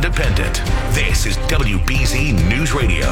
independent. This is WBZ News Radio.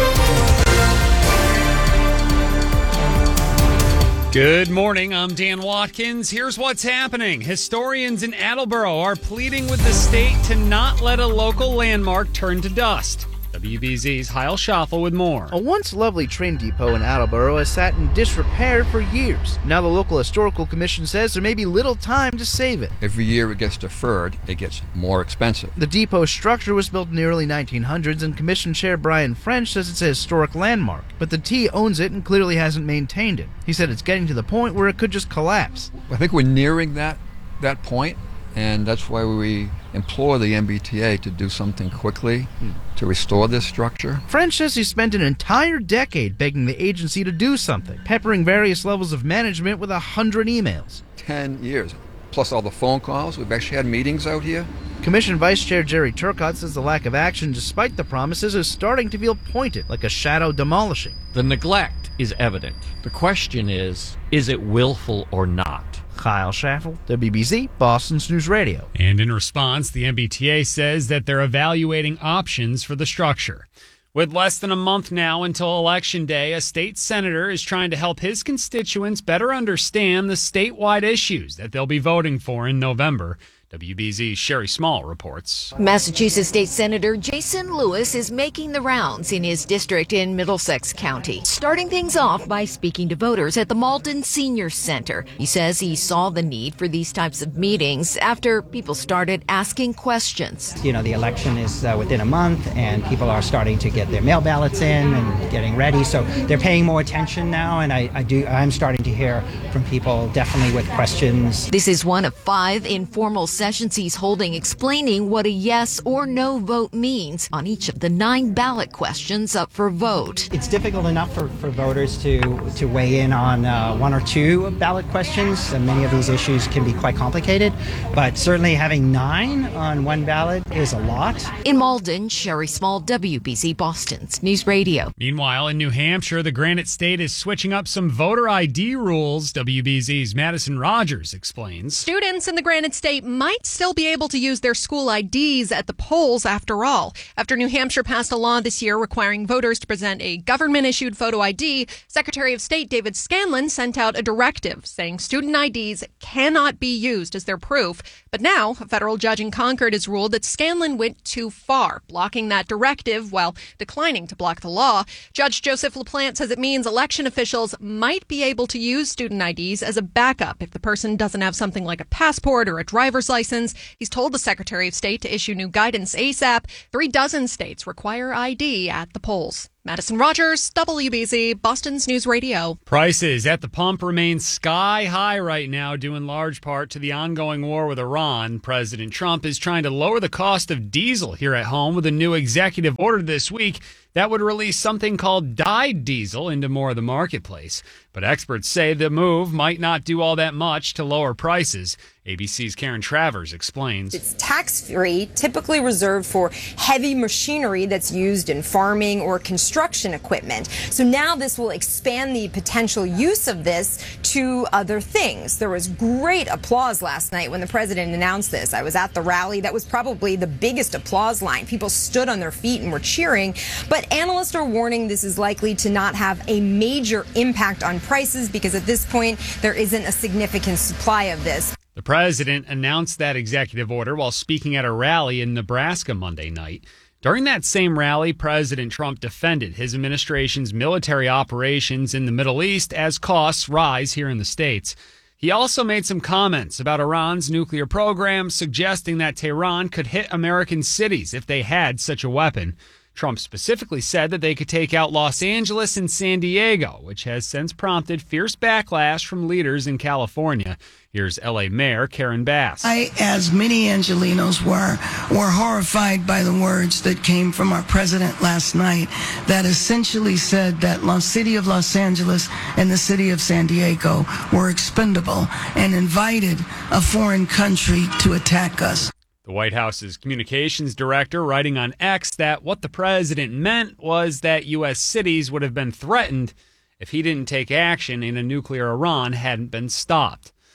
Good morning, I'm Dan Watkins. Here's what's happening. Historians in Attleboro are pleading with the state to not let a local landmark turn to dust. WBZ's Heil Schaffel with more. A once lovely train depot in Attleboro has sat in disrepair for years. Now the local historical commission says there may be little time to save it. Every year it gets deferred, it gets more expensive. The depot structure was built in the early 1900s, and Commission Chair Brian French says it's a historic landmark. But the T owns it and clearly hasn't maintained it. He said it's getting to the point where it could just collapse. I think we're nearing that point, and that's why we implore the MBTA to do something quickly to restore this structure. French says he spent an entire decade begging the agency to do something, peppering various levels of management with 100 emails. 10 years, plus all the phone calls. We've actually had meetings out here. Commission Vice Chair Jerry Turcott says the lack of action, despite the promises, is starting to feel pointed, like a shadow demolishing. The neglect is evident. The question is it willful or not? Kyle Schaffel, WBZ, Boston's News Radio. And in response, the MBTA says that they're evaluating options for the structure. With less than a month now until Election Day, a state senator is trying to help his constituents better understand the statewide issues that they'll be voting for in November. WBZ's Sherry Small reports. Massachusetts State Senator Jason Lewis is making the rounds in his district in Middlesex County, starting things off by speaking to voters at the Malden Senior Center. He says he saw the need for these types of meetings after people started asking questions. You know, the election is within a month, and people are starting to get their mail ballots in and getting ready, so they're paying more attention now, and I'm starting to hear from people definitely with questions. This is one of 5 informal sessions he's holding explaining what a yes or no vote means on each of the 9 ballot questions up for vote. It's difficult enough for voters to weigh in on 1 or 2 ballot questions, and many of these issues can be quite complicated, but certainly having 9 on 1 ballot is a lot. In Malden, Sherry Small, WBZ Boston's News Radio. Meanwhile, in New Hampshire, the Granite State is switching up some voter ID rules. WBZ's Madison Rogers explains. Students in the Granite State might still be able to use their school IDs at the polls after all. After New Hampshire passed a law this year requiring voters to present a government-issued photo ID, Secretary of State David Scanlon sent out a directive saying student IDs cannot be used as their proof. But now, a federal judge in Concord has ruled that Scanlon went too far, blocking that directive while declining to block the law. Judge Joseph LaPlante says it means election officials might be able to use student IDs as a backup if the person doesn't have something like a passport or a driver's license. He's told the Secretary of State to issue new guidance ASAP. 36 states require ID at the polls. Madison Rogers, WBZ, Boston's News Radio. Prices at the pump remain sky high right now, due in large part to the ongoing war with Iran. President Trump is trying to lower the cost of diesel here at home with a new executive order this week that would release something called dyed diesel into more of the marketplace. But experts say the move might not do all that much to lower prices. ABC's Karen Travers explains. It's tax-free, typically reserved for heavy machinery that's used in farming or construction equipment. So now this will expand the potential use of this to other things. There was great applause last night when the president announced this. I was at the rally. That was probably the biggest applause line. People stood on their feet and were cheering. But analysts are warning this is likely to not have a major impact on prices because at this point there isn't a significant supply of this. The president announced that executive order while speaking at a rally in Nebraska Monday night. During that same rally, President Trump defended his administration's military operations in the Middle East as costs rise here in the States. He also made some comments about Iran's nuclear program, suggesting that Tehran could hit American cities if they had such a weapon. Trump specifically said that they could take out Los Angeles and San Diego, which has since prompted fierce backlash from leaders in California. Here's L.A. Mayor Karen Bass. I, as many Angelinos were horrified by the words that came from our president last night that essentially said that the city of Los Angeles and the city of San Diego were expendable and invited a foreign country to attack us. The White House's communications director writing on X that what the president meant was that U.S. cities would have been threatened if he didn't take action and a nuclear Iran hadn't been stopped.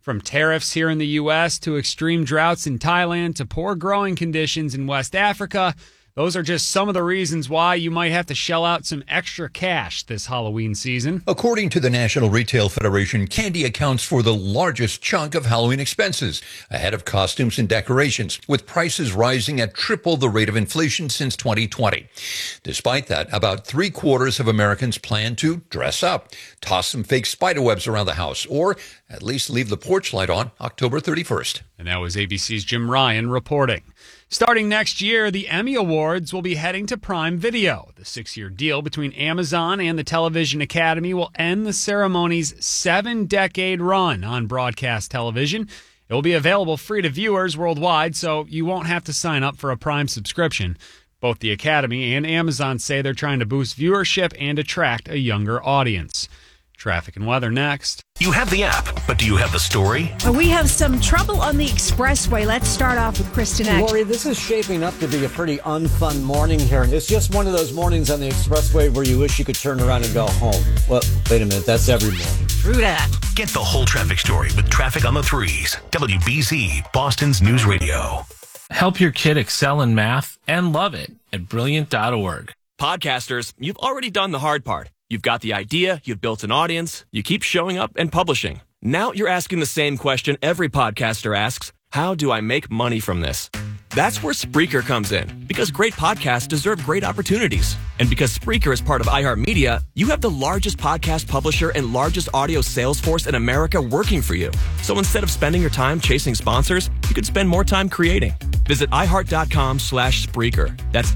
From tariffs here in the U.S. to extreme droughts in Thailand to poor growing conditions in West Africa, those are just some of the reasons why you might have to shell out some extra cash this Halloween season. According to the National Retail Federation, candy accounts for the largest chunk of Halloween expenses, ahead of costumes and decorations, with prices rising at triple the rate of inflation since 2020. Despite that, about 3/4 of Americans plan to dress up, toss some fake spiderwebs around the house, or at least leave the porch light on October 31st. And that was ABC's Jim Ryan reporting. Starting next year, the Emmy Awards will be heading to Prime Video. The 6-year deal between Amazon and the Television Academy will end the ceremony's 7-decade run on broadcast television. It will be available free to viewers worldwide, so you won't have to sign up for a Prime subscription. Both the Academy and Amazon say they're trying to boost viewership and attract a younger audience. Traffic and weather next. You have the app, but do you have the story? We have some trouble on the expressway. Let's start off with Kristen Eck. Lori, this is shaping up to be a pretty unfun morning here. It's just one of those mornings on the expressway where you wish you could turn around and go home. Well, wait a minute. That's every morning. True that. Get the whole traffic story with Traffic on the Threes. WBZ, Boston's News Radio. Help your kid excel in math and love it at Brilliant.org. Podcasters, you've already done the hard part. You've got the idea, you've built an audience, you keep showing up and publishing. Now you're asking the same question every podcaster asks: how do I make money from this? That's where Spreaker comes in, because great podcasts deserve great opportunities. And because Spreaker is part of iHeartMedia, you have the largest podcast publisher and largest audio sales force in America working for you. So instead of spending your time chasing sponsors, you could spend more time creating. Visit iHeart.com/Spreaker. That's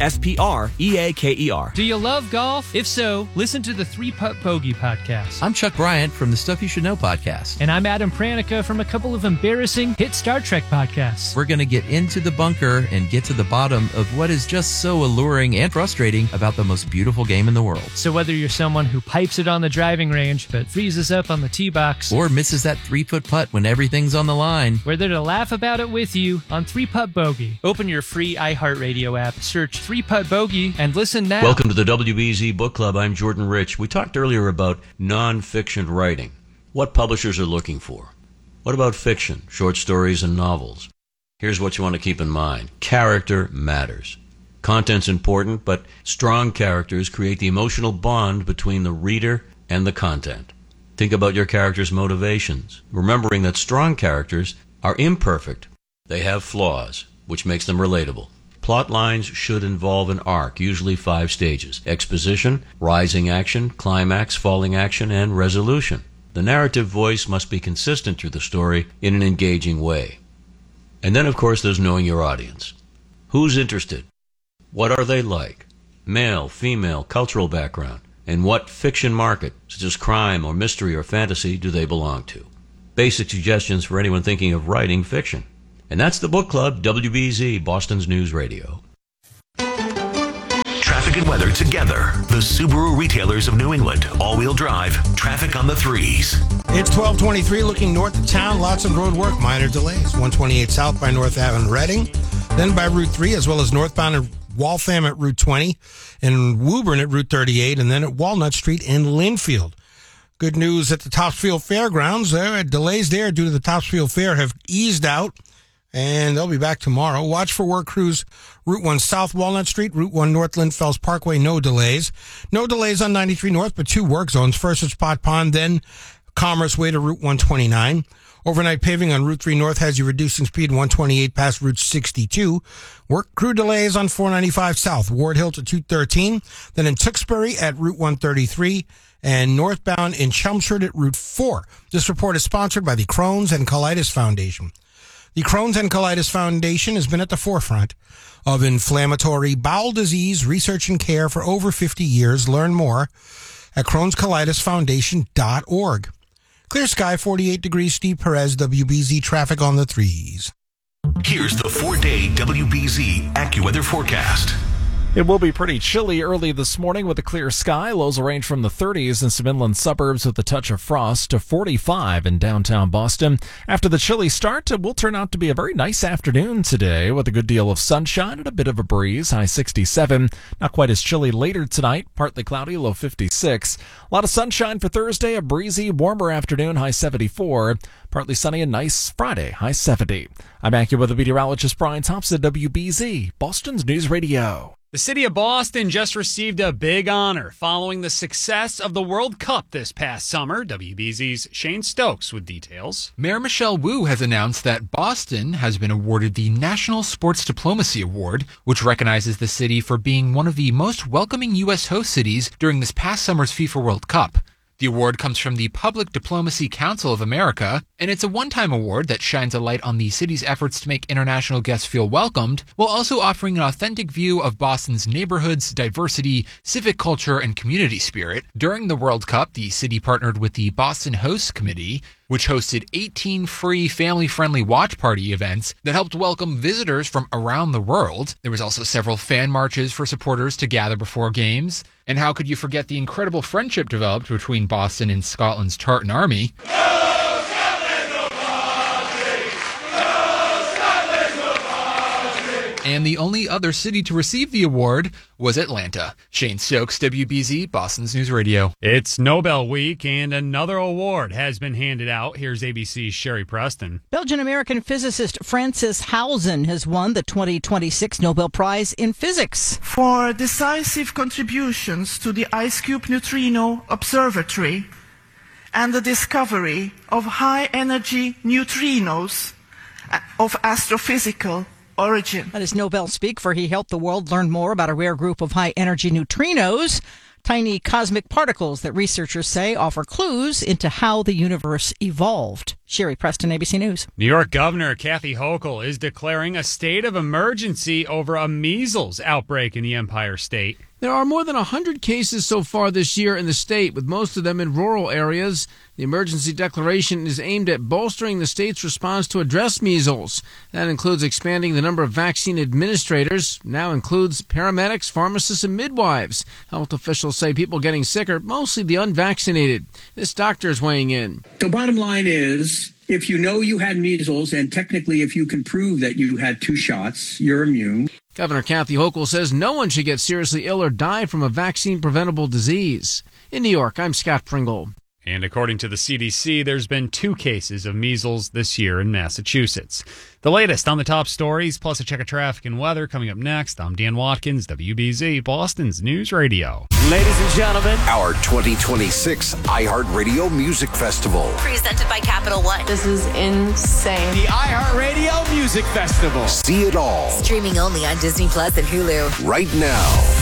SPREAKER. Do you love golf? If so, listen to the 3-Putt Bogey podcast. I'm Chuck Bryant from the Stuff You Should Know podcast. And I'm Adam Pranica from a couple of embarrassing hit Star Trek podcasts. We're going to get into the bunker and get to the bottom of what is just so alluring and frustrating about the most beautiful game in the world. So whether you're someone who pipes it on the driving range but freezes up on the tee box, or misses that 3-foot putt when everything's on the line, we're there to laugh about it with you on 3-Putt Bogey. Open your free iHeartRadio app, search 3-Putt Bogey, and listen now. Welcome to the WBZ Book Club. I'm Jordan Rich. We talked earlier about nonfiction writing, what publishers are looking for. What about fiction, short stories, and novels? Here's what you want to keep in mind. Character matters. Content's important, but strong characters create the emotional bond between the reader and the content. Think about your character's motivations, remembering that strong characters are imperfect. They have flaws, which makes them relatable. Plot lines should involve an arc, usually 5 stages: exposition, rising action, climax, falling action, and resolution. The narrative voice must be consistent through the story in an engaging way. And then, of course, there's knowing your audience. Who's interested? What are they like? Male, female, cultural background. And what fiction market, such as crime or mystery or fantasy, do they belong to? Basic suggestions for anyone thinking of writing fiction. And that's the Book Club, WBZ, Boston's News Radio. Traffic and weather together. The Subaru retailers of New England. All-wheel drive. Traffic on the Threes. It's 12:23 looking north of town. Lots of road work. Minor delays. 128 south by North Ave and Reading. Then by Route 3, as well as northbound at Waltham at Route 20. And Woburn at Route 38. And then at Walnut Street in Linfield. Good news at the Topsfield Fairgrounds. Delays there due to the Topsfield Fair have eased out, and they'll be back tomorrow. Watch for work crews. Route 1 South Walnut Street, Route 1 North Lindfells Parkway, no delays. No delays on 93 North, but 2 work zones. First at Spot Pond, then Commerce Way to Route 129. Overnight paving on Route 3 North has you reducing speed 128 past Route 62. Work crew delays on 495 South, Ward Hill to 213. Then in Tewksbury at Route 133. And northbound in Chelmsford at Route 4. This report is sponsored by the Crohn's and Colitis Foundation. The Crohn's and Colitis Foundation has been at the forefront of inflammatory bowel disease research and care for over 50 years. Learn more at Crohn'sColitisFoundation.org. Clear sky, 48 degrees. Steve Perez, WBZ Traffic on the Threes. Here's the 4-day WBZ AccuWeather forecast. It will be pretty chilly early this morning with a clear sky. Lows will range from the 30s in some inland suburbs with a touch of frost to 45 in downtown Boston. After the chilly start, it will turn out to be a very nice afternoon today with a good deal of sunshine and a bit of a breeze, high 67. Not quite as chilly later tonight, partly cloudy, low 56. A lot of sunshine for Thursday, a breezy, warmer afternoon, high 74. Partly sunny and nice Friday, high 70. I'm AccuWeather meteorologist Brian Thompson, WBZ, Boston's News Radio. The city of Boston just received a big honor following the success of the World Cup this past summer. WBZ's Shane Stokes with details. Mayor Michelle Wu has announced that Boston has been awarded the National Sports Diplomacy Award, which recognizes the city for being one of the most welcoming U.S. host cities during this past summer's FIFA World Cup. The award comes from the Public Diplomacy Council of America, and it's a one-time award that shines a light on the city's efforts to make international guests feel welcomed, while also offering an authentic view of Boston's neighborhoods, diversity, civic culture, and community spirit. During the World Cup, the city partnered with the Boston Hosts Committee, which hosted 18 free family-friendly watch party events that helped welcome visitors from around the world. There was also several fan marches for supporters to gather before games. And how could you forget the incredible friendship developed between Boston and Scotland's Tartan Army? And the only other city to receive the award was Atlanta. Shane Stokes, WBZ, Boston's News Radio. It's Nobel Week, and another award has been handed out. Here's ABC's Sherry Preston. Belgian-American physicist Francis Hausen has won the 2026 Nobel Prize in Physics for decisive contributions to the IceCube Neutrino Observatory and the discovery of high-energy neutrinos of astrophysical origin. That is Nobel speak, for he helped the world learn more about a rare group of high-energy neutrinos, tiny cosmic particles that researchers say offer clues into how the universe evolved. Sherry Preston, ABC News. New York Governor Kathy Hochul is declaring a state of emergency over a measles outbreak in the Empire State. There are more than 100 cases so far this year in the state, with most of them in rural areas. The emergency declaration is aimed at bolstering the state's response to address measles. That includes expanding the number of vaccine administrators, now includes paramedics, pharmacists, and midwives. Health officials say people getting sick are mostly the unvaccinated. This doctor is weighing in. The bottom line is, if you know you had measles, and technically if you can prove that you had 2 shots, you're immune. Governor Kathy Hochul says no one should get seriously ill or die from a vaccine-preventable disease. In New York, I'm Scott Pringle. And according to the CDC, there's been 2 cases of measles this year in Massachusetts. The latest on the top stories, plus a check of traffic and weather coming up next. I'm Dan Watkins, WBZ, Boston's News Radio. Ladies and gentlemen, our 2026 iHeartRadio Music Festival. Presented by Capital One. This is insane. The iHeartRadio Music Festival. See it all. Streaming only on Disney Plus and Hulu. Right now.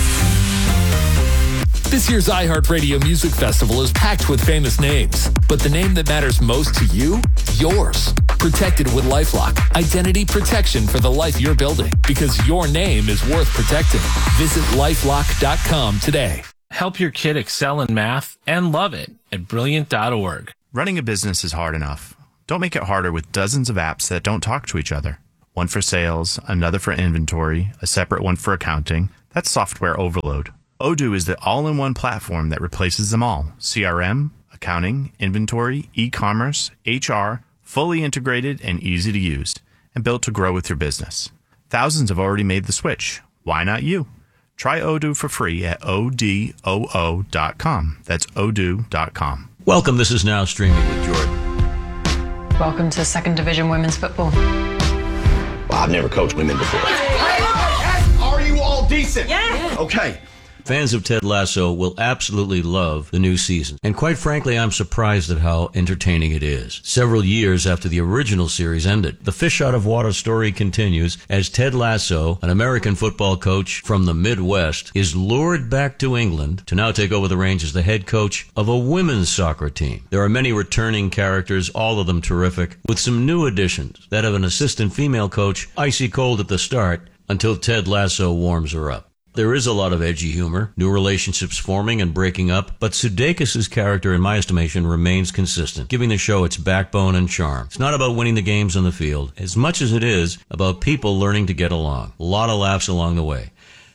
This year's iHeartRadio Music Festival is packed with famous names, but the name that matters most to you? Yours. Protected with LifeLock. Identity protection for the life you're building, because your name is worth protecting. Visit LifeLock.com today. Help your kid excel in math and love it at Brilliant.org. Running a business is hard enough. Don't make it harder with dozens of apps that don't talk to each other. One for sales, another for inventory, a separate one for accounting. That's software overload. Odoo is the all-in-one platform that replaces them all. CRM, accounting, inventory, e-commerce, HR, fully integrated and easy to use, and built to grow with your business. Thousands have already made the switch. Why not you? Try Odoo for free at odoo.com. That's odoo.com. Welcome. This is Now Streaming with Jordan. Welcome to 2nd Division Women's Football. Well, I've never coached women before. Are you all decent? Yeah. Okay. Fans of Ted Lasso will absolutely love the new season. And quite frankly, I'm surprised at how entertaining it is. Several years after the original series ended, the fish out of water story continues as Ted Lasso, an American football coach from the Midwest, is lured back to England to now take over the reins as the head coach of a women's soccer team. There are many returning characters, all of them terrific, with some new additions. That of an assistant female coach, icy cold at the start, until Ted Lasso warms her up. There is a lot of edgy humor, new relationships forming and breaking up, but Sudeikis' character, in my estimation, remains consistent, giving the show its backbone and charm. It's not about winning the games on the field, as much as it is about people learning to get along. A lot of laughs along the way.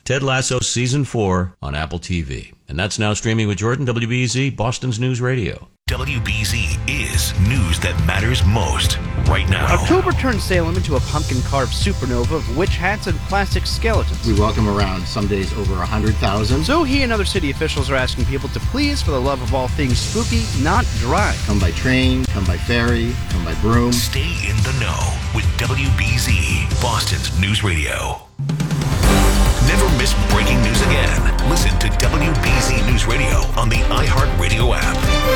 Ted Lasso Season 4 on Apple TV. And that's now streaming with Jordan, WBZ, Boston's News Radio. WBZ is news that matters most right now. October turned Salem into a pumpkin-carved supernova of witch hats and plastic skeletons. We welcome around some days over 100,000. So he and other city officials are asking people to please, for the love of all things spooky, not drive. Come by train, come by ferry, come by broom. Stay in the know with WBZ, Boston's News Radio. Never miss breaking news again. Listen to WBZ News Radio on the iHeartRadio app.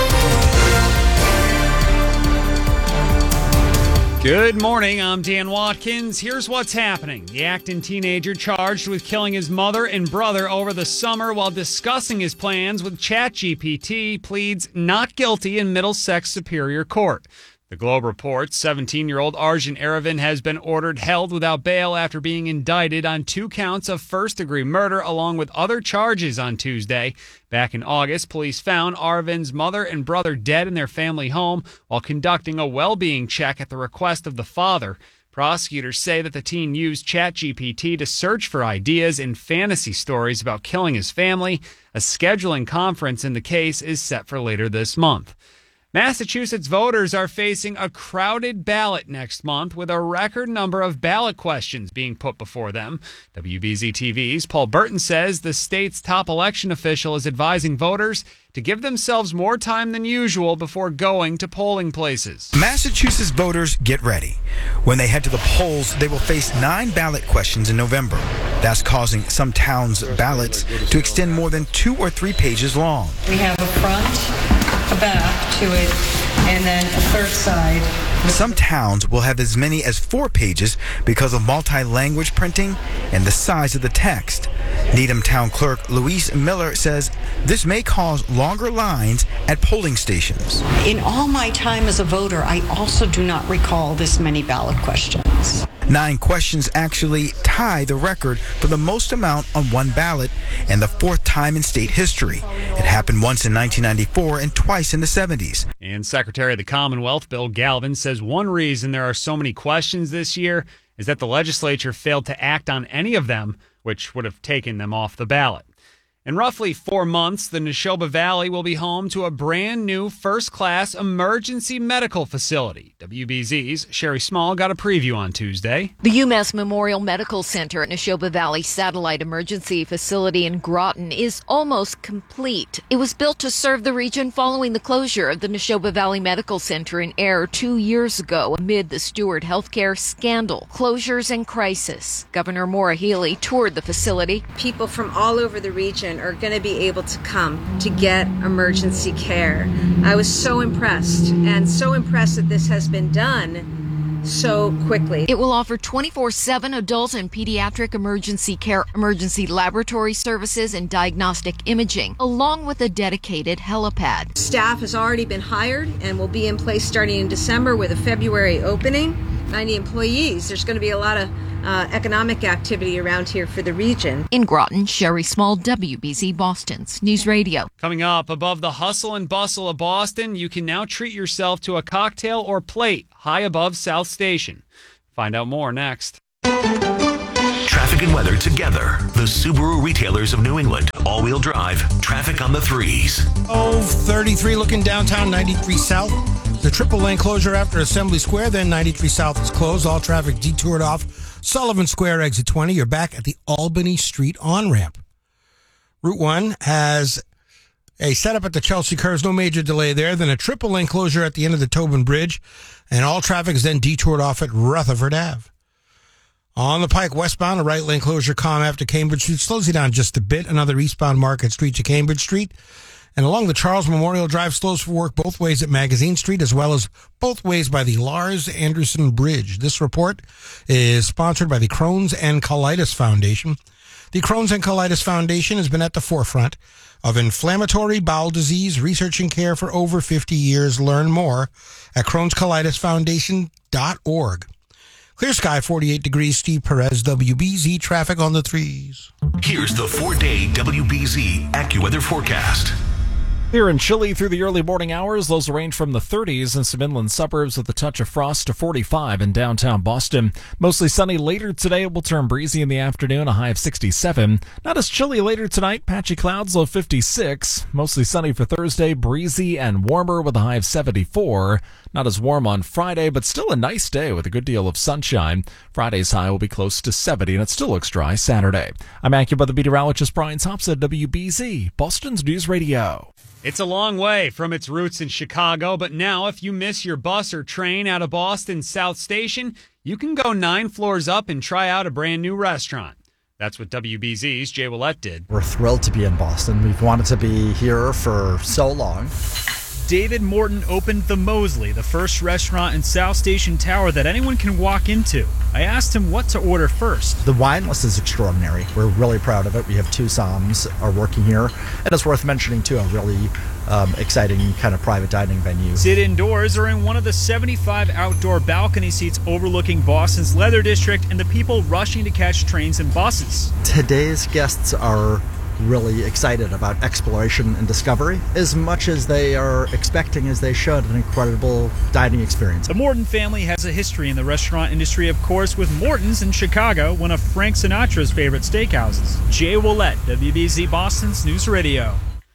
Good morning, I'm Dan Watkins. Here's what's happening. The Acton teenager charged with killing his mother and brother over the summer while discussing his plans with ChatGPT pleads not guilty in Middlesex Superior Court. The Globe reports 17-year-old Arjun Aravind has been ordered held without bail after being indicted on 2 counts of first-degree murder along with other charges on Tuesday. Back in August, police found Arvind's mother and brother dead in their family home while conducting a well-being check at the request of the father. Prosecutors say that the teen used ChatGPT to search for ideas and fantasy stories about killing his family. A scheduling conference in the case is set for later this month. Massachusetts voters are facing a crowded ballot next month with a record number of ballot questions being put before them. WBZ TV's Paul Burton says the state's top election official is advising voters to give themselves more time than usual before going to polling places. Massachusetts voters, get ready. When they head to the polls, they will face 9 ballot questions in November. That's causing some towns' ballots to extend more than 2 or 3 pages long. We have a front, a back to it, and then a third side. Some towns will have as many as 4 pages because of multi-language printing and the size of the text. Needham Town Clerk Louise Miller says this may cause longer lines at polling stations. In all my time as a voter, I also do not recall this many ballot questions. 9 questions actually tie the record for the most amount on one ballot and the 4th time in state history. It happened once in 1994 and twice in the 70s. And Secretary of the Commonwealth Bill Galvin says one reason there are so many questions this year is that the legislature failed to act on any of them, which would have taken them off the ballot. In roughly 4 months, the Neshoba Valley will be home to a brand new first-class emergency medical facility. WBZ's Sherry Small got a preview on Tuesday. The UMass Memorial Medical Center at Neshoba Valley Satellite Emergency Facility in Groton is almost complete. It was built to serve the region following the closure of the Neshoba Valley Medical Center in Ayer 2 years ago amid the Steward Healthcare scandal, closures, and crisis. Governor Maura Healey toured the facility. People from all over the region are going to be able to come to get emergency care. I was so impressed that this has been done so quickly. It will offer 24/7 adult and pediatric emergency care, emergency laboratory services, and diagnostic imaging, along with a dedicated helipad. Staff has already been hired and will be in place starting in December with a February opening. 90 employees. There's going to be a lot of economic activity around here for the region. In Groton, Sherry Small, WBZ Boston's News Radio. Coming up, above the hustle and bustle of Boston, you can now treat yourself to a cocktail or plate high above South Station. Find out more next. Traffic and weather together. The Subaru retailers of New England. All-wheel drive. Traffic on the 3s. 33 looking downtown, 93 south. The triple lane closure after Assembly Square, then 93 south is closed. All traffic detoured off Sullivan Square, exit 20. You're back at the Albany Street on-ramp. Route 1 has a setup at the Chelsea curves, no major delay there. Then a triple lane closure at the end of the Tobin Bridge. And all traffic is then detoured off at Rutherford Ave. On the Pike westbound, a right lane closure calm after Cambridge Street slows you down just a bit. Another eastbound Market Street to Cambridge Street. And along the Charles Memorial Drive slows for work both ways at Magazine Street as well as both ways by the Lars Anderson Bridge. This report is sponsored by the Crohn's and Colitis Foundation. The Crohn's and Colitis Foundation has been at the forefront of inflammatory bowel disease research and care for over 50 years. Learn more at Crohn'sColitisFoundation.org. Clear sky, 48 degrees. Steve Perez, WBZ traffic on the 3s. Here's the 4-day WBZ AccuWeather forecast. Here in chilly through the early morning hours, lows range from the 30s in some inland suburbs with a touch of frost to 45 in downtown Boston. Mostly sunny later today. It will turn breezy in the afternoon, a high of 67. Not as chilly later tonight. Patchy clouds, low 56. Mostly sunny for Thursday, breezy and warmer with a high of 74. Not as warm on Friday, but still a nice day with a good deal of sunshine. Friday's high will be close to 70, and it still looks dry Saturday. I'm AccuWeather meteorologist Brian Sops at WBZ, Boston's News Radio. It's a long way from its roots in Chicago, but now if you miss your bus or train out of Boston's South Station, you can go 9 floors up and try out a brand new restaurant. That's what WBZ's Jay Willett did. We're thrilled to be in Boston. We've wanted to be here for so long. David Morton opened The Mosley, the first restaurant in South Station Tower that anyone can walk into. I asked him what to order first. The wine list is extraordinary. We're really proud of it. We have 2 Somms are working here. And it's worth mentioning, too, a really exciting kind of private dining venue. Sit indoors or in one of the 75 outdoor balcony seats overlooking Boston's Leather District and the people rushing to catch trains and buses. Today's guests are really excited about exploration and discovery as much as they are expecting, as they should, an incredible dining experience. The Morton family has a history in the restaurant industry, of course, with Morton's in Chicago, one of Frank Sinatra's favorite steakhouses. Jay Willett, WBZ Boston's News Radio.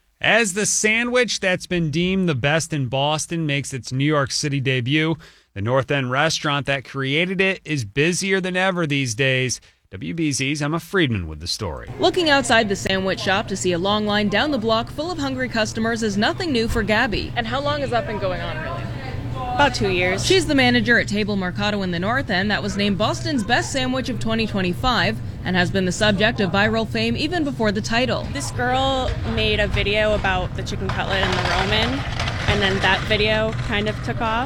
As the sandwich that's been deemed the best in Boston makes its New York City debut, the North End restaurant that created it is busier than ever these days. WBZ's Emma Friedman with the story. Looking outside the sandwich shop to see a long line down the block full of hungry customers is nothing new for Gabby. And how long has that been going on, really? About 2 years. She's the manager at Table Mercado in the North End that was named Boston's Best Sandwich of 2025 and has been the subject of viral fame even before the title. This girl made a video about the chicken cutlet and the Roman, and then that video kind of took off,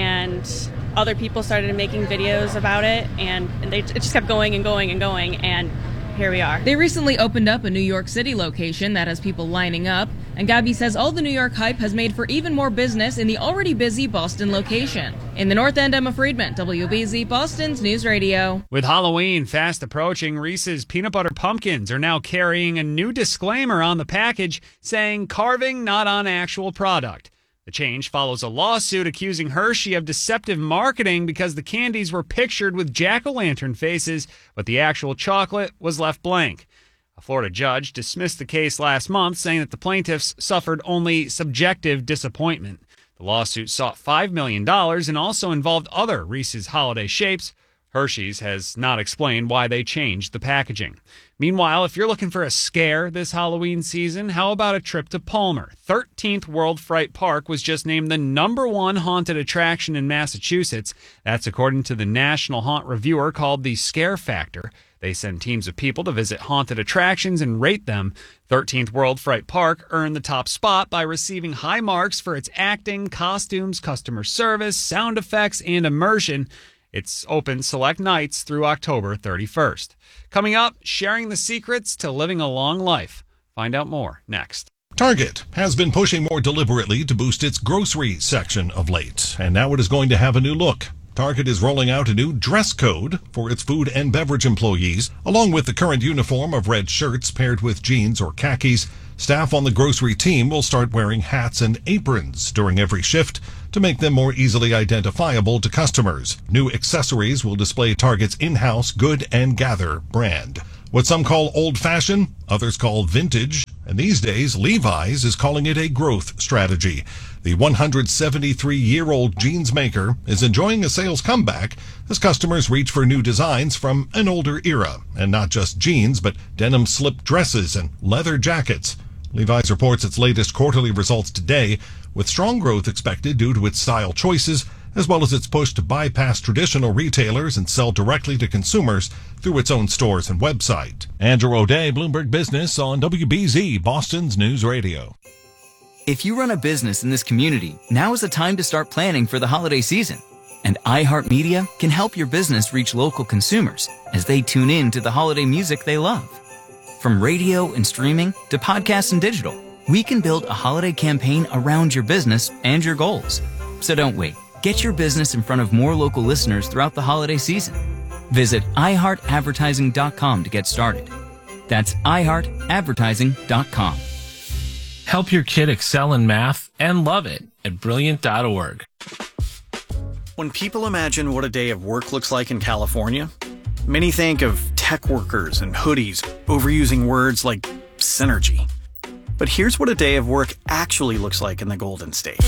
and other people started making videos about it, and it just kept going and going and going, and here we are. They recently opened up a New York City location that has people lining up, and Gabby says all the New York hype has made for even more business in the already busy Boston location. In the North End, Emma Friedman, WBZ Boston's News Radio. With Halloween fast approaching, Reese's Peanut Butter Pumpkins are now carrying a new disclaimer on the package saying carving not on actual product. The change follows a lawsuit accusing Hershey of deceptive marketing because the candies were pictured with jack-o'-lantern faces, but the actual chocolate was left blank. A Florida judge dismissed the case last month, saying that the plaintiffs suffered only subjective disappointment. The lawsuit sought $5 million and also involved other Reese's holiday shapes. Hershey's has not explained why they changed the packaging. Meanwhile, if you're looking for a scare this Halloween season, how about a trip to Palmer? 13th World Fright Park was just named the #1 haunted attraction in Massachusetts. That's according to the National Haunt Reviewer called the Scare Factor. They send teams of people to visit haunted attractions and rate them. 13th World Fright Park earned the top spot by receiving high marks for its acting, costumes, customer service, sound effects, and immersion. It's open select nights through October 31st. Coming up, sharing the secrets to living a long life. Find out more next. Target has been pushing more deliberately to boost its grocery section of late, and now it is going to have a new look. Target is rolling out a new dress code for its food and beverage employees. Along with the current uniform of red shirts paired with jeans or khakis, staff on the grocery team will start wearing hats and aprons during every shift to make them more easily identifiable to customers. New accessories will display Target's in-house Good and Gather brand. What some call old-fashioned, others call vintage, and these days Levi's is calling it a growth strategy. The 173-year-old jeans maker is enjoying a sales comeback as customers reach for new designs from an older era, and not just jeans, but denim slip dresses and leather jackets. Levi's reports its latest quarterly results today, with strong growth expected due to its style choices, as well as its push to bypass traditional retailers and sell directly to consumers through its own stores and website. Andrew O'Day, Bloomberg Business on WBZ, Boston's News Radio. If you run a business in this community, now is the time to start planning for the holiday season. And iHeartMedia can help your business reach local consumers as they tune in to the holiday music they love. From radio and streaming to podcasts and digital, we can build a holiday campaign around your business and your goals. So don't wait. Get your business in front of more local listeners throughout the holiday season. Visit iHeartAdvertising.com to get started. That's iHeartAdvertising.com. Help your kid excel in math and love it at Brilliant.org. When people imagine what a day of work looks like in California, many think of tech workers and hoodies, overusing words like synergy. But here's what a day of work actually looks like in the Golden State.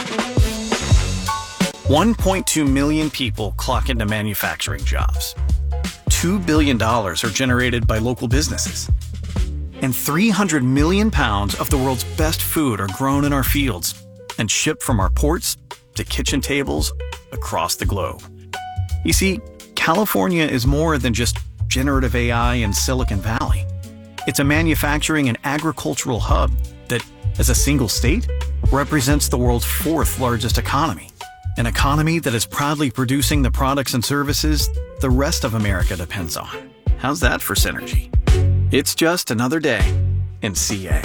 1.2 million people clock into manufacturing jobs. $2 billion are generated by local businesses. And 300 million pounds of the world's best food are grown in our fields and shipped from our ports to kitchen tables across the globe. You see, California is more than just generative AI and Silicon Valley. It's a manufacturing and agricultural hub that, as a single state, represents the world's fourth largest economy. An economy that is proudly producing the products and services the rest of America depends on. How's that for synergy? It's just another day in CA.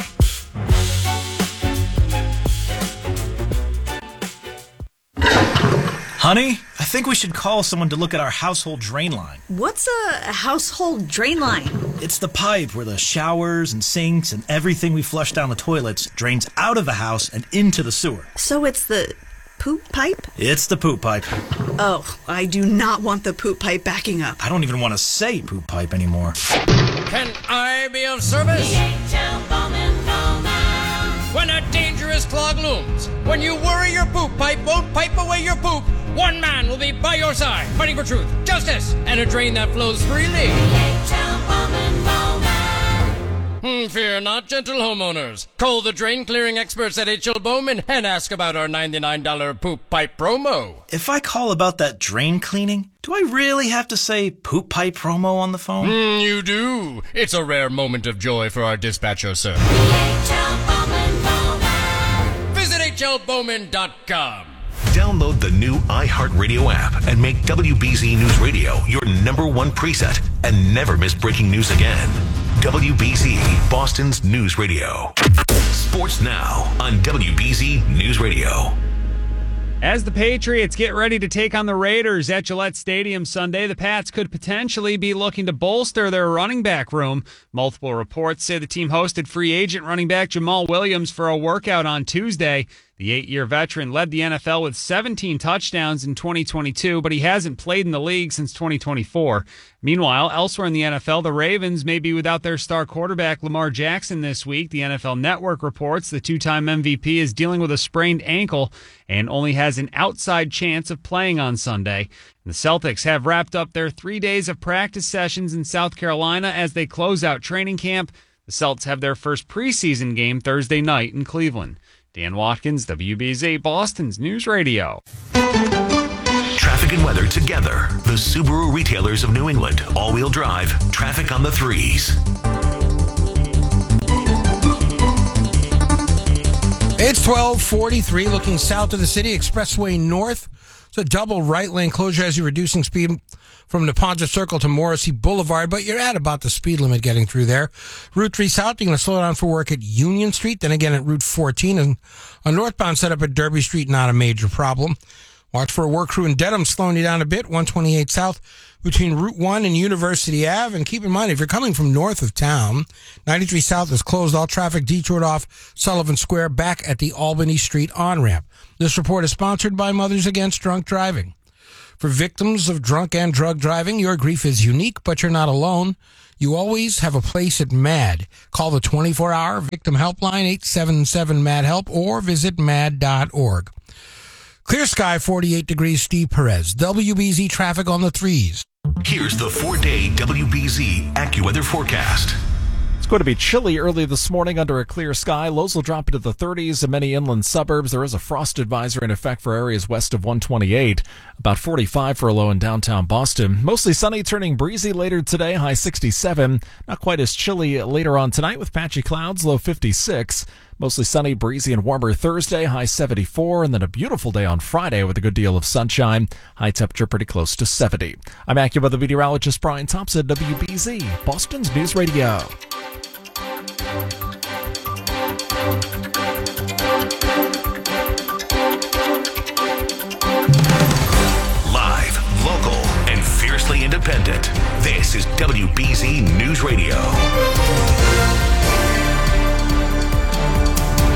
Honey, I think we should call someone to look at our household drain line. What's a household drain line? It's the pipe where the showers and sinks and everything we flush down the toilets drains out of the house and into the sewer. So it's the poop pipe? It's the poop pipe. Oh, I do not want the poop pipe backing up. I don't even want to say poop pipe anymore. Can I be of service? When a dangerous clog looms, when you worry your poop pipe won't pipe away your poop, one man will be by your side, fighting for truth, justice, and a drain that flows freely. Fear not, gentle homeowners. Call the drain clearing experts at H.L. Bowman and ask about our $99 poop pipe promo. If I call about that drain cleaning, do I really have to say poop pipe promo on the phone? You do. It's a rare moment of joy for our dispatcher, sir. Visit hlbowman.com. Download the new iHeartRadio app and make WBZ News Radio your #1 preset and never miss breaking news again. WBZ, Boston's News Radio. Sports now on WBZ News Radio. As the Patriots get ready to take on the Raiders at Gillette Stadium Sunday, the Pats could potentially be looking to bolster their running back room. Multiple reports say the team hosted free agent running back Jamal Williams for a workout on Tuesday. The 8-year veteran led the NFL with 17 touchdowns in 2022, but he hasn't played in the league since 2024. Meanwhile, elsewhere in the NFL, the Ravens may be without their star quarterback Lamar Jackson this week. The NFL Network reports the two-time MVP is dealing with a sprained ankle and only has an outside chance of playing on Sunday. The Celtics have wrapped up their 3 days of practice sessions in South Carolina as they close out training camp. The Celtics have their first preseason game Thursday night in Cleveland. Dan Watkins, WBZ, Boston's News Radio. Traffic and weather together. The Subaru retailers of New England. All-wheel drive. Traffic on the 3s. It's 12:43, looking south of the city, Expressway North. It's a double right lane closure as you're reducing speed from Neponset Circle to Morrissey Boulevard, but you're at about the speed limit getting through there. Route 3 South, you're going to slow down for work at Union Street, then again at Route 14, and a northbound setup at Derby Street, not a major problem. Watch for a work crew in Dedham slowing you down a bit, 128 South between Route 1 and University Ave. And keep in mind, if you're coming from north of town, 93 South is closed. All traffic detoured off Sullivan Square back at the Albany Street on-ramp. This report is sponsored by Mothers Against Drunk Driving. For victims of drunk and drug driving, your grief is unique, but you're not alone. You always have a place at MAD. Call the 24-hour victim helpline, 877-MAD-HELP, or visit mad.org. Clear sky, 48 degrees, Steve Perez. WBZ traffic on the 3s. Here's the 4-day WBZ AccuWeather forecast. It's going to be chilly early this morning under a clear sky. Lows will drop into the 30s in many inland suburbs. There is a frost advisory in effect for areas west of 128. About 45 for a low in downtown Boston. Mostly sunny, turning breezy later today, high 67. Not quite as chilly later on tonight with patchy clouds, low 56. Mostly sunny, breezy, and warmer Thursday, high 74. And then a beautiful day on Friday with a good deal of sunshine. High temperature pretty close to 70. I'm AccuWeather meteorologist Brian Thompson, WBZ, Boston's News Radio. Live, local, and fiercely independent. This is WBZ News Radio.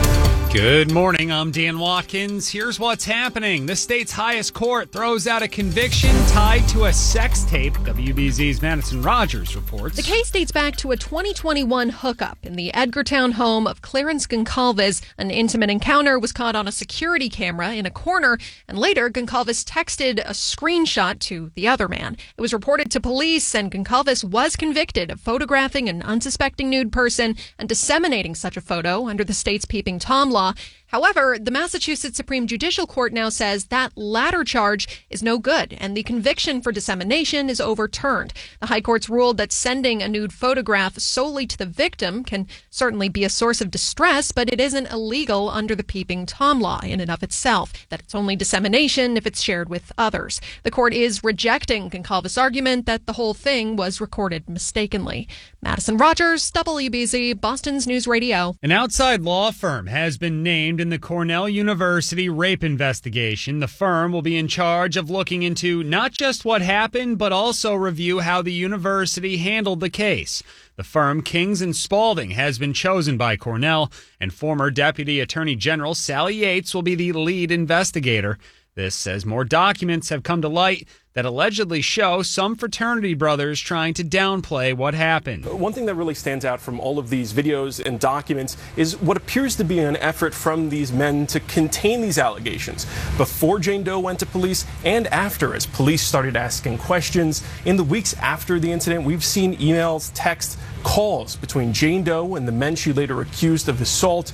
Good morning, I'm Dan Watkins. Here's what's happening. The state's highest court throws out a conviction tied to a sex tape. WBZ's Madison Rogers reports. The case dates back to a 2021 hookup in the Edgartown home of Clarence Goncalves. An intimate encounter was caught on a security camera in a corner, and later Goncalves texted a screenshot to the other man. It was reported to police, and Goncalves was convicted of photographing an unsuspecting nude person and disseminating such a photo under the state's Peeping Tom law. However, the Massachusetts Supreme Judicial Court now says that latter charge is no good, and the conviction for dissemination is overturned. The High Court's ruled that sending a nude photograph solely to the victim can certainly be a source of distress, but it isn't illegal under the Peeping Tom law in and of itself, that it's only dissemination if it's shared with others. The court is rejecting Goncalves' argument that the whole thing was recorded mistakenly. Madison Rogers, WBZ, Boston's News Radio. An outside law firm has been named in the Cornell University rape investigation. The firm will be in charge of looking into not just what happened, but also review how the university handled the case. The firm, Kings and Spalding, has been chosen by Cornell, and former Deputy Attorney General Sally Yates will be the lead investigator. This says more documents have come to light that allegedly show some fraternity brothers trying to downplay what happened. One thing that really stands out from all of these videos and documents is what appears to be an effort from these men to contain these allegations before Jane Doe went to police and after, as police started asking questions. In the weeks after the incident, we've seen emails, texts, calls between Jane Doe and the men she later accused of assault.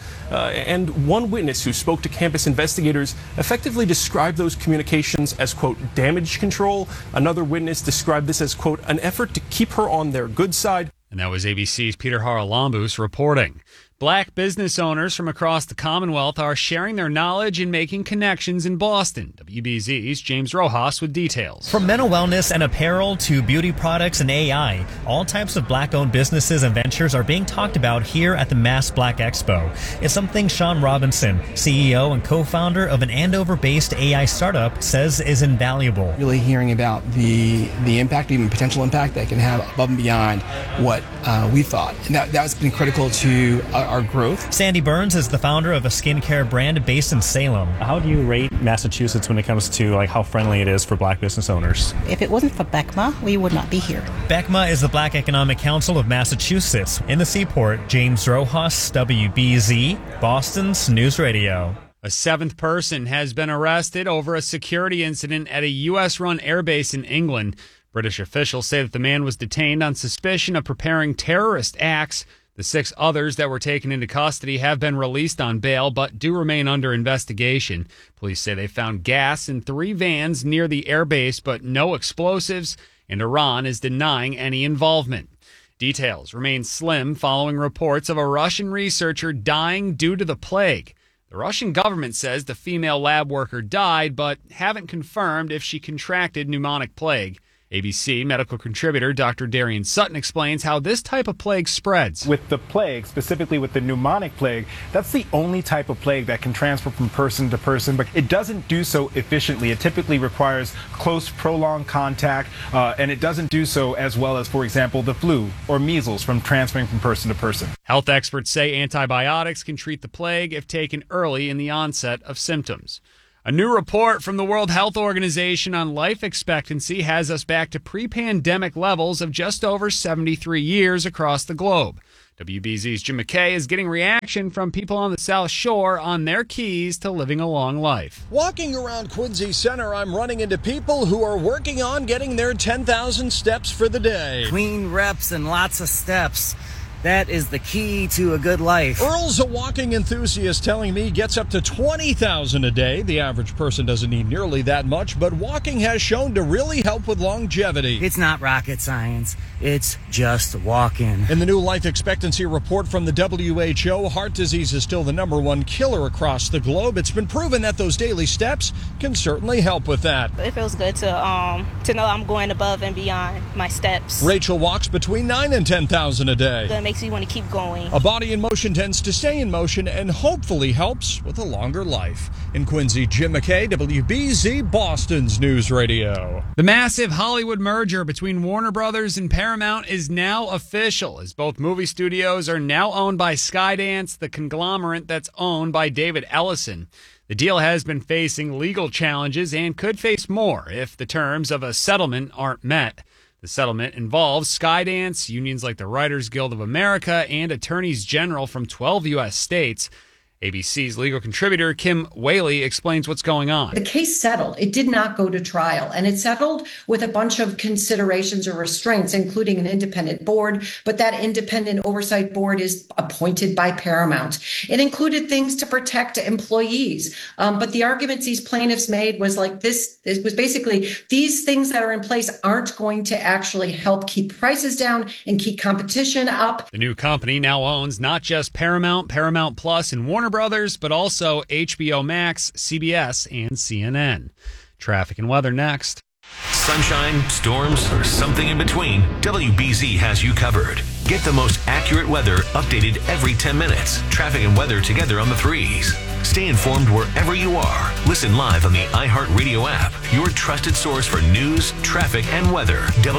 And one witness who spoke to campus investigators effectively described those communications as, quote, damage control. Another witness described this as, quote, an effort to keep her on their good side. And that was ABC's Peter Haralambous reporting. Black business owners from across the Commonwealth are sharing their knowledge and making connections in Boston. WBZ's James Rojas with details. From mental wellness and apparel to beauty products and AI, all types of Black-owned businesses and ventures are being talked about here at the Mass Black Expo. It's something Sean Robinson, CEO and co-founder of an Andover-based AI startup, says is invaluable. Really hearing about the impact, even potential impact that can have above and beyond what we thought. And that's been critical to our growth. Sandy Burns is the founder of a skincare brand based in Salem. How do you rate Massachusetts when it comes to how friendly it is for Black business owners? If it wasn't for BECMA, we would not be here. BECMA is the Black Economic Council of Massachusetts. In the Seaport, James Rojas, WBZ, Boston's News Radio. A seventh person has been arrested over a security incident at a U.S.-run airbase in England. British officials say that the man was detained on suspicion of preparing terrorist acts. The 6 others that were taken into custody have been released on bail, but do remain under investigation. Police say they found gas in 3 vans near the airbase, but no explosives, and Iran is denying any involvement. Details remain slim following reports of a Russian researcher dying due to the plague. The Russian government says the female lab worker died, but haven't confirmed if she contracted pneumonic plague. ABC medical contributor Dr. Darian Sutton explains how this type of plague spreads. With the plague, specifically with the pneumonic plague, that's the only type of plague that can transfer from person to person, but it doesn't do so efficiently. It typically requires close, prolonged contact, and it doesn't do so as well as, for example, the flu or measles from transferring from person to person. Health experts say antibiotics can treat the plague if taken early in the onset of symptoms. A new report from the World Health Organization on life expectancy has us back to pre-pandemic levels of just over 73 years across the globe. WBZ's Jim McKay is getting reaction from people on the South Shore on their keys to living a long life. Walking around Quincy Center, I'm running into people who are working on getting their 10,000 steps for the day. Clean reps and lots of steps. That is the key to a good life. Earl's a walking enthusiast telling me gets up to 20,000 a day. The average person doesn't need nearly that much, but walking has shown to really help with longevity. It's not rocket science. It's just walking. In the new life expectancy report from the WHO, heart disease is still the #1 killer across the globe. It's been proven that those daily steps can certainly help with that. It feels good to know I'm going above and beyond my steps. Rachel walks between 9,000 and 10,000 a day. Gonna make makes me want to keep going. A body in motion tends to stay in motion and hopefully helps with a longer life. In Quincy, Jim McKay, WBZ, Boston's News Radio. The massive Hollywood merger between Warner Brothers and Paramount is now official, as both movie studios are now owned by Skydance, the conglomerate that's owned by David Ellison. The deal has been facing legal challenges and could face more if the terms of a settlement aren't met. The settlement involves Skydance, unions like the Writers Guild of America, and attorneys general from 12 U.S. states. ABC's legal contributor Kim Whaley explains what's going on. The case settled. It did not go to trial, and it settled with a bunch of considerations or restraints, including an independent board, but that independent oversight board is appointed by Paramount. It included things to protect employees, but the arguments these plaintiffs made was like this. It was basically these things that are in place aren't going to actually help keep prices down and keep competition up. The new company now owns not just Paramount, Paramount Plus, and Warner Brothers, but also HBO Max, CBS, and CNN. Traffic and weather next. Sunshine, storms, or something in between, WBZ has you covered. Get the most accurate weather updated every 10 minutes. Traffic and weather together on the threes. Stay informed wherever you are. Listen live on the iHeartRadio app, your trusted source for news, traffic, and weather.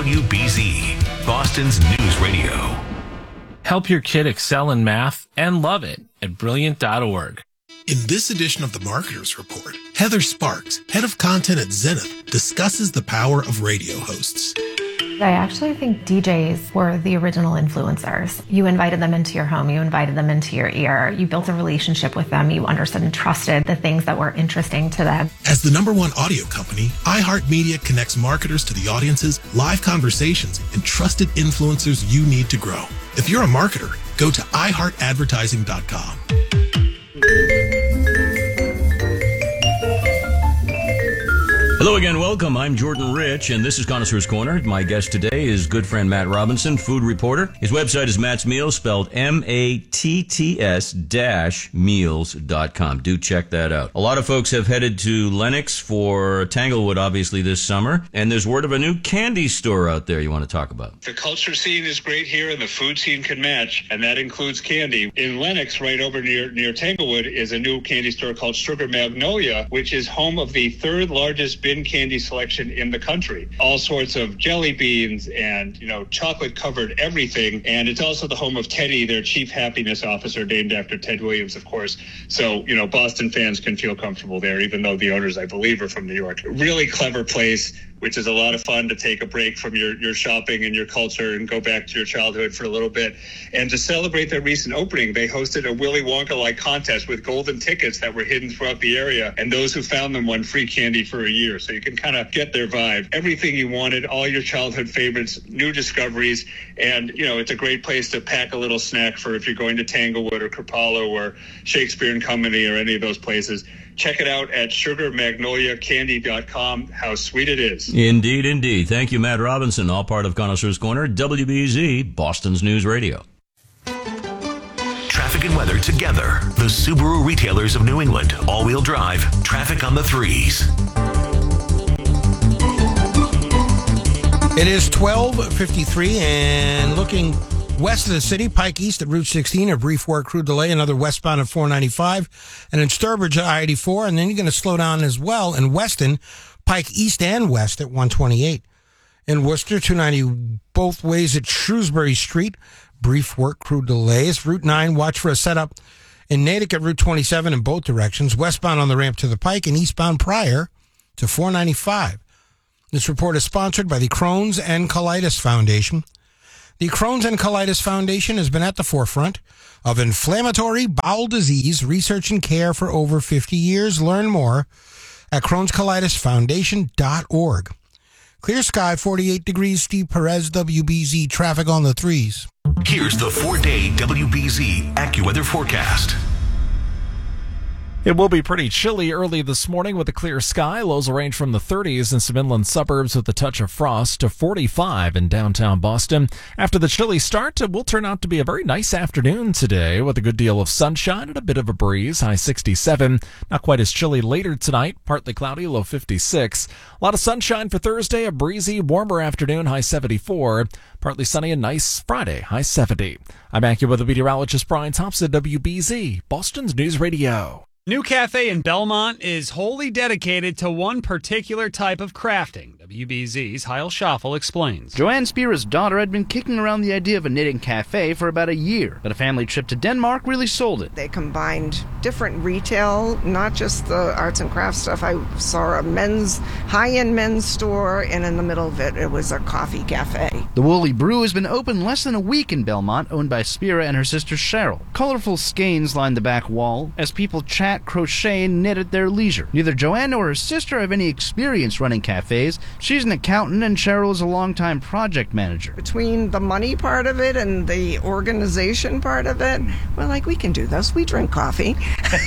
WBZ, Boston's News Radio. Help your kid excel in math and love it at Brilliant.org. In this edition of the Marketers Report, Heather Sparks, head of content at Zenith, discusses the power of radio hosts. I actually think DJs were the original influencers. You invited them into your home, you invited them into your ear, you built a relationship with them, you understood and trusted the things that were interesting to them. As the #1 audio company, iHeartMedia connects marketers to the audiences, live conversations, and trusted influencers you need to grow. If you're a marketer, go to iHeartAdvertising.com. Hello again, welcome. I'm Jordan Rich, and this is Connoisseur's Corner. My guest today is good friend Matt Robinson, food reporter. His website is Matt's Meals, spelled MATTS-meals.com. Do check that out. A lot of folks have headed to Lenox for Tanglewood, obviously, this summer, and there's word of a new candy store out there you want to talk about. The culture scene is great here, and the food scene can match, and that includes candy. In Lenox, right over near Tanglewood, is a new candy store called Sugar Magnolia, which is home of the third largest bin candy selection in the country. All sorts of jelly beans and, chocolate covered everything. And it's also the home of Teddy, their chief happiness officer, named after Ted Williams, of course. So, Boston fans can feel comfortable there, even though the owners, I believe, are from New York. Really clever place, which is a lot of fun to take a break from your shopping and your culture and go back to your childhood for a little bit. And to celebrate their recent opening, they hosted a Willy Wonka-like contest with golden tickets that were hidden throughout the area. And those who found them won free candy for a year. So you can kind of get their vibe. Everything you wanted, all your childhood favorites, new discoveries. And, it's a great place to pack a little snack for if you're going to Tanglewood or Kripalu or Shakespeare and Company or any of those places. Check it out at sugarmagnoliacandy.com. How sweet it is. Indeed, indeed. Thank you, Matt Robinson, all part of Connoisseur's Corner, WBZ, Boston's News Radio. Traffic and weather together. The Subaru retailers of New England. All-wheel drive. Traffic on the threes. It is 12:53 and looking west of the city, Pike East at Route 16, a brief work crew delay, another westbound at 495, and in Sturbridge at I-84, and then you're going to slow down as well in Weston, Pike East and West at 128. In Worcester, 290 both ways at Shrewsbury Street, brief work crew delays. Route 9, watch for a setup in Natick at Route 27 in both directions, westbound on the ramp to the Pike and eastbound prior to 495. This report is sponsored by the Crohn's and Colitis Foundation. The Crohn's and Colitis Foundation has been at the forefront of inflammatory bowel disease research and care for over 50 years. Learn more at Crohn'sColitisFoundation.org. Clear sky, 48 degrees, Steve Perez, WBZ, traffic on the threes. Here's the 4-day WBZ AccuWeather forecast. It will be pretty chilly early this morning with a clear sky. Lows will range from the 30s in some inland suburbs with a touch of frost to 45 in downtown Boston. After the chilly start, it will turn out to be a very nice afternoon today with a good deal of sunshine and a bit of a breeze, high 67. Not quite as chilly later tonight, partly cloudy, low 56. A lot of sunshine for Thursday, a breezy, warmer afternoon, high 74. Partly sunny and nice Friday, high 70. I'm AccuWeather meteorologist Brian Thompson, WBZ, Boston's News Radio. New cafe in Belmont is wholly dedicated to one particular type of crafting. WBZ's Heil Schaffel explains. Joanne Spira's daughter had been kicking around the idea of a knitting cafe for about a year, but a family trip to Denmark really sold it. They combined different retail, not just the arts and crafts stuff. I saw a high-end men's store, and in the middle of it was a coffee cafe. The Woolly Brew has been open less than a week in Belmont, owned by Spira and her sister Cheryl. Colorful skeins line the back wall as people chat, crochet, and knit at their leisure. Neither Joanne nor her sister have any experience running cafes. She's an accountant and Cheryl is a longtime project manager. Between the money part of it and the organization part of it, we're like, we can do this. We drink coffee.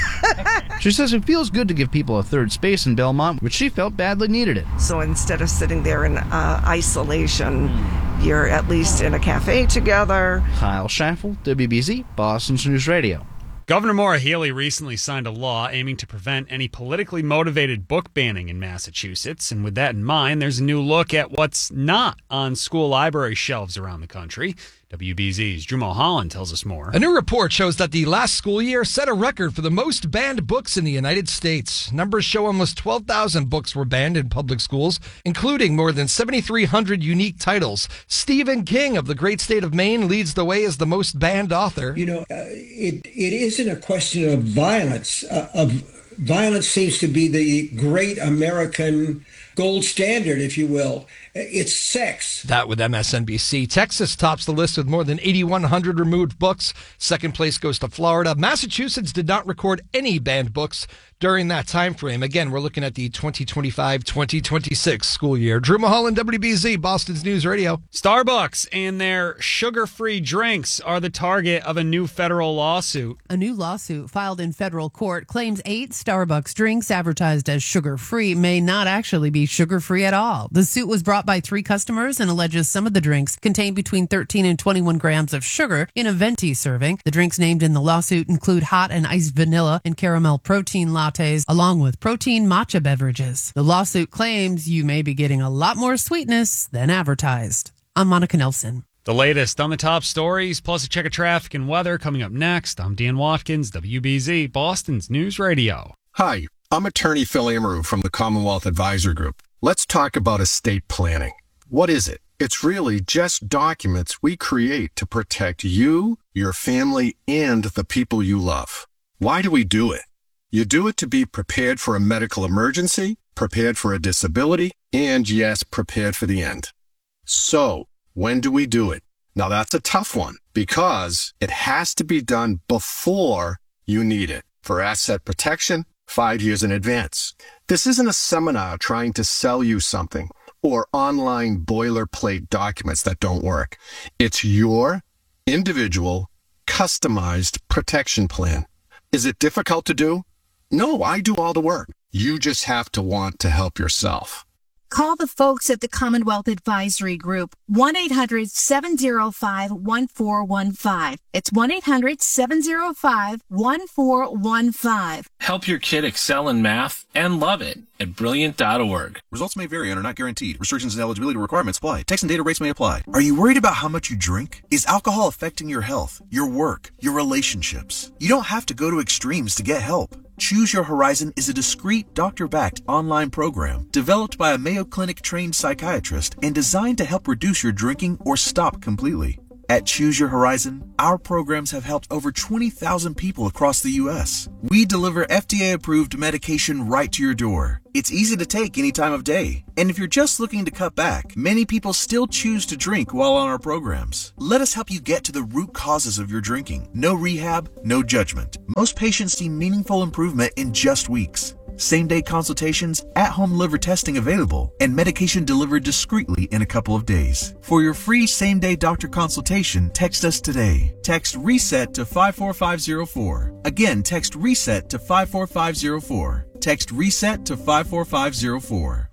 She says it feels good to give people a third space in Belmont, which she felt badly needed it. So instead of sitting there in isolation, you're at least in a cafe together. Heil Schaffel, WBZ, Boston's News Radio. Governor Maura Healey recently signed a law aiming to prevent any politically motivated book banning in Massachusetts. And with that in mind, there's a new look at what's not on school library shelves around the country. WBZ's Drew Mulholland tells us more. A new report shows that the last school year set a record for the most banned books in the United States. Numbers show almost 12,000 books were banned in public schools, including more than 7,300 unique titles. Stephen King of the great state of Maine leads the way as the most banned author. It isn't a question of violence. Violence seems to be the great American gold standard, if you will. It's sex. That with MSNBC. Texas tops the list with more than 8,100 removed books. Second place goes to Florida. Massachusetts did not record any banned books during that time frame. Again, we're looking at the 2025-2026 school year. Drew Mulholland, WBZ, Boston's News Radio. Starbucks and their sugar-free drinks are the target of a new federal lawsuit. A new lawsuit filed in federal court claims 8 Starbucks drinks advertised as sugar-free may not actually be sugar-free at all. The suit was brought by 3 customers and alleges some of the drinks contain between 13 and 21 grams of sugar in a venti serving. The drinks named in the lawsuit include hot and iced vanilla and caramel protein lattes, along with protein matcha beverages. The lawsuit claims you may be getting a lot more sweetness than advertised. I'm Monica Nelson. The latest on the top stories, plus a check of traffic and weather coming up next. I'm Dan Watkins, WBZ, Boston's News Radio. Hi, I'm attorney Phil Amaru from the Commonwealth Advisor Group. Let's talk about estate planning. What is it? It's really just documents we create to protect you, your family, and the people you love. Why do we do it? You do it to be prepared for a medical emergency, prepared for a disability, and yes, prepared for the end. So, when do we do it? Now that's a tough one because it has to be done before you need it. For asset protection, 5 years in advance. This isn't a seminar trying to sell you something or online boilerplate documents that don't work. It's your individual, customized protection plan. Is it difficult to do? No, I do all the work. You just have to want to help yourself. Call the folks at the Commonwealth Advisory Group, 1-800-705-1415. It's 1-800-705-1415. Help your kid excel in math and love it at Brilliant.org. Results may vary and are not guaranteed. Restrictions and eligibility requirements apply. Text and data rates may apply. Are you worried about how much you drink? Is alcohol affecting your health, your work, your relationships? You don't have to go to extremes to get help. Choose Your Horizon is a discreet, doctor-backed online program developed by a Mayo Clinic-trained psychiatrist and designed to help reduce your drinking or stop completely. At Choose Your Horizon, our programs have helped over 20,000 people across the U.S. We deliver FDA-approved medication right to your door. It's easy to take any time of day. And if you're just looking to cut back, many people still choose to drink while on our programs. Let us help you get to the root causes of your drinking. No rehab, no judgment. Most patients see meaningful improvement in just weeks. same-day consultations, at-home liver testing available, and medication delivered discreetly in a couple of days. For your free same-day doctor consultation, text us today. Text RESET to 54504. Again, text RESET to 54504. Text RESET to 54504.